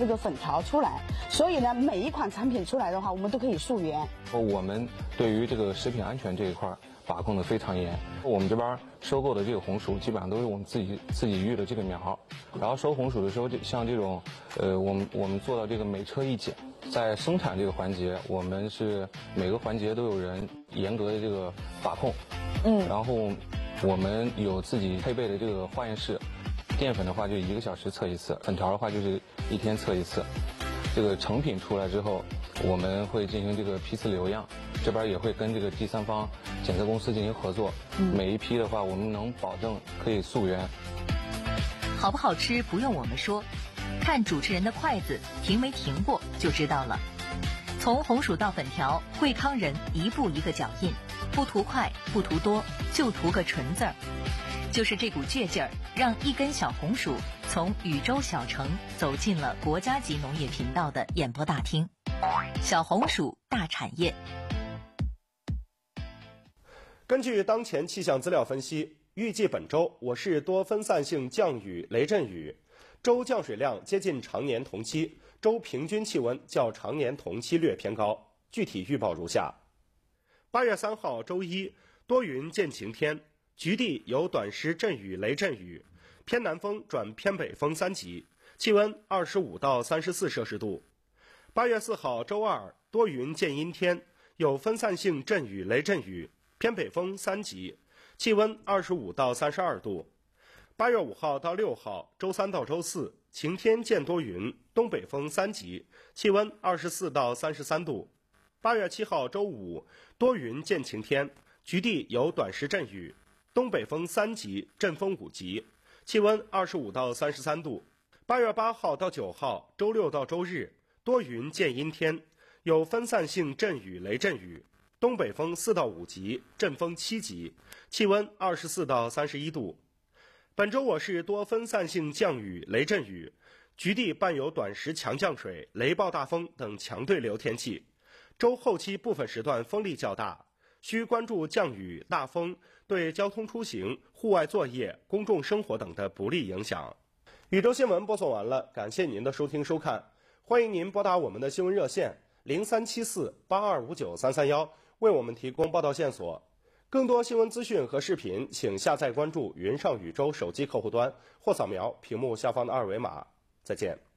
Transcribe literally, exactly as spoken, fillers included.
这个粉条出来。所以呢，每一款产品出来的话，我们都可以溯源。 我们对于这个食品安全这一块把控的非常严。我们这边收购的这个红薯，基本上都是我们自己自己育的这个苗。然后收红薯的时候，就像这种，呃，我们我们做到这个每车一检。在生产这个环节，我们是每个环节都有人严格的这个把控。嗯。然后我们有自己配备的这个化验室。淀粉的话就一个小时测一次，粉条的话就是一天测一次。这个成品出来之后，我们会进行这个批次留样，这边也会跟这个第三方检测公司进行合作。嗯、每一批的话，我们能保证可以溯源。 好不好吃不用我们说，看主持人的筷子停没停过就知道了。从红薯到粉条，惠康人一步一个脚印，不图快，不图多，就图个纯字儿。就是这股倔劲儿，让一根小红薯从禹州小城走进了国家级农业频道的演播大厅。小红薯大产业。 根据当前气象资料分析，预计本周我市多分散性降雨雷阵雨，周降水量接近常年同期，周平均气温较常年同期略偏高。具体预报如下：八月三号周一，多云见晴天，局地有短时阵雨雷阵雨，偏南风转偏北风三级，气温二十五到三十四摄氏度。八月四号周二，多云见阴天，有分散性阵雨雷阵雨，偏北风三级，气温二十五到三十二度。八月五号到六号，周三到周四，晴天见多云，东北风三级，气温二十四到三十三度。八月七号周五，多云见晴天，局地有短时阵雨，东北风三级，阵风五级，气温二十五到三十三度。八月八号到九号，周六到周日，多云见阴天，有分散性阵雨雷阵雨，东北风四到五级，阵风七级，气温二十四到三十一度。本周我市多分散性降雨雷阵雨，局地伴有短时强降水、雷暴大风等强对流天气。周后期部分时段风力较大，需关注降雨、大风对交通出行、户外作业、公众生活等的不利影响。禹州新闻播送完了，感谢您的收听收看，欢迎您拨打我们的新闻热线零三七四八二五九三三一，为我们提供报道线索。更多新闻资讯和视频，请下载关注云上禹州手机客户端或扫描屏幕下方的二维码。再见。